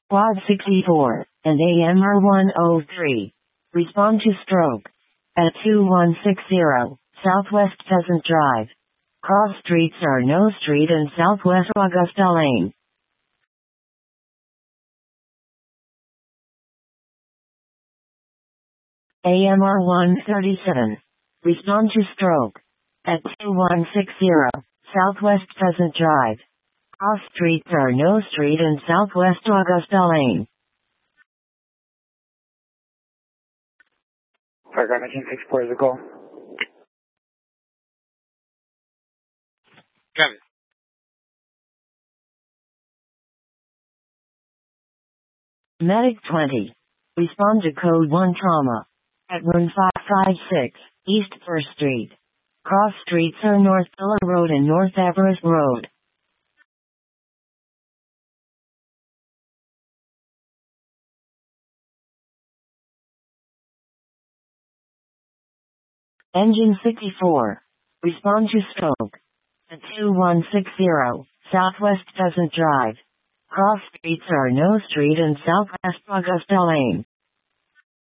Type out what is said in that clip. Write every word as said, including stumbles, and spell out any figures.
Quad sixty-four, and A M R one oh three. Respond to stroke. At two one six zero, Southwest Pheasant Drive. Cross streets are No Street and Southwest Augusta Lane. A M R one thirty-seven. Respond to stroke. At two one six zero, Southwest Pheasant Drive. Cross streets are No Street and Southwest Augusta Lane. Fire Engine six four is a call. Kevin. Medic twenty. Respond to code one trauma. At room five five six, East first Street. Cross streets are North Pillar Road and North Everest Road. Engine sixty-four. Respond to stroke. At two one six zero, Southwest Pheasant Drive. Cross streets are No Street and Southwest Augusta Lane.